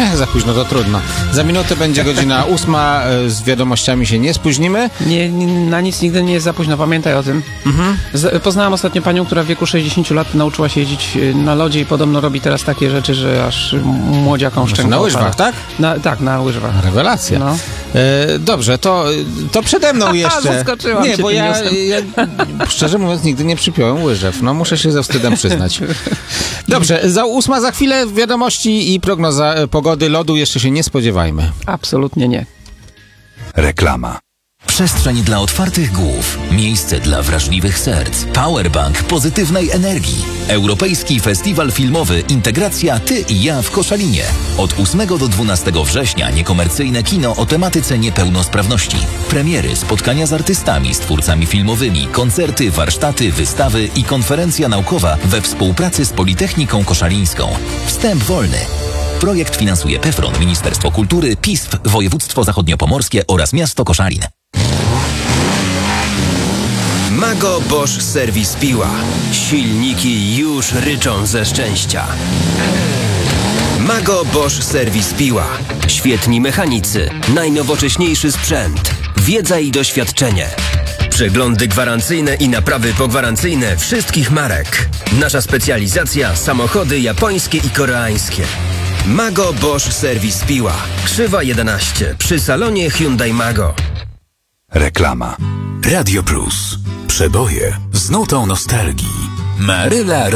Za późno, to trudno. Za minutę będzie godzina 8, z wiadomościami się nie spóźnimy. Na nic nigdy nie jest za późno, pamiętaj o tym. Poznałam ostatnio panią, która w wieku 60 lat nauczyła się jeździć na lodzie i podobno robi teraz takie rzeczy, że aż młodziakom szczęka Na łyżwach, tak? Tak, na łyżwach. Rewelacja. No. Dobrze, to przede mną jeszcze. Zaskoczyłam Nie, cię bo tym ja szczerze mówiąc nigdy nie przypiąłem łyżew. No muszę się ze wstydem przyznać. Dobrze, 8 za chwilę wiadomości i prognoza pogody. Lodu jeszcze się nie spodziewajmy. Absolutnie nie. Reklama. Przestrzeń dla otwartych głów, miejsce dla wrażliwych serc, powerbank pozytywnej energii. Europejski Festiwal Filmowy Integracja Ty i ja w Koszalinie. Od 8 do 12 września niekomercyjne kino o tematyce niepełnosprawności. Premiery, spotkania z artystami, z twórcami filmowymi, koncerty, warsztaty, wystawy i konferencja naukowa we współpracy z Politechniką Koszalińską. Wstęp wolny. Projekt finansuje PFRON, Ministerstwo Kultury, PISF, Województwo Zachodniopomorskie oraz Miasto Koszalin. Mago Bosch Serwis Piła. Silniki już ryczą ze szczęścia. Mago Bosch Serwis Piła. Świetni mechanicy, najnowocześniejszy sprzęt, wiedza i doświadczenie. Przeglądy gwarancyjne i naprawy pogwarancyjne wszystkich marek. Nasza specjalizacja: samochody japońskie i koreańskie. Mago Bosch Serwis Piła. Krzywa 11 przy salonie Hyundai Mago. Reklama. Radio Plus. Przeboje z nutą nostalgii. Maryla